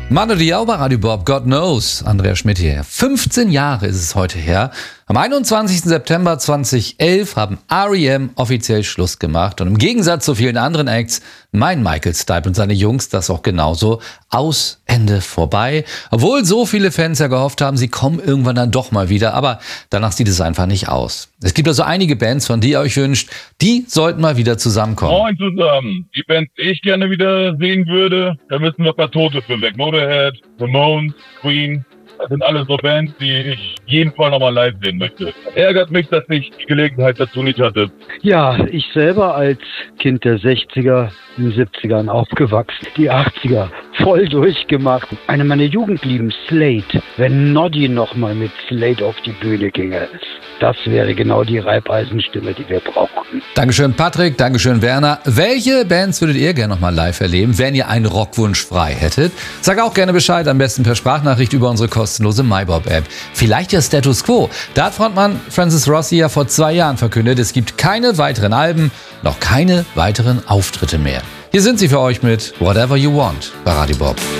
Manu Diao bei Radio Bob, God knows. Andreas Schmidt hier. 15 Jahre ist es heute her. Am 21. September 2011 haben R.E.M. offiziell Schluss gemacht. Und im Gegensatz zu vielen anderen Acts meinen Michael Stipe und seine Jungs das auch genauso. Aus, Ende, vorbei. Obwohl so viele Fans ja gehofft haben, sie kommen irgendwann dann doch mal wieder. Aber danach sieht es einfach nicht aus. Es gibt also einige Bands, von die ihr euch wünscht, die sollten mal wieder zusammenkommen. Moin zusammen. Die Bands, die ich gerne wieder sehen würde, da müssen noch ein paar Tote für weg. Motorhead, Ramones, Queen. Das sind alles so Bands, die ich jeden Fall nochmal live sehen möchte. Ärgert mich, dass ich die Gelegenheit dazu nicht hatte. Ja, ich selber als Kind der 60er, in den 70ern aufgewachsen, die 80er voll durchgemacht. Eine meiner Jugendlieben, Slade. Wenn Noddy nochmal mit Slade auf die Bühne ginge, das wäre genau die Reibeisenstimme, die wir brauchen. Dankeschön Patrick, Dankeschön Werner. Welche Bands würdet ihr gerne nochmal live erleben, wenn ihr einen Rockwunsch frei hättet? Sag auch gerne Bescheid, am besten per Sprachnachricht über unsere kostenlose MyBob-App. Vielleicht ja Status Quo. Da hat Frontmann Francis Rossi ja vor 2 Jahren verkündet, es gibt keine weiteren Alben, noch keine weiteren Auftritte mehr. Hier sind sie für euch mit Whatever You Want bei Radio Bob.